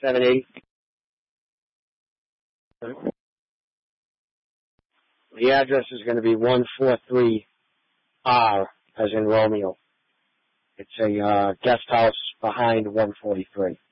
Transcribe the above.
78. The address is going to be 143R, as in Romeo. It's a guest house behind 143.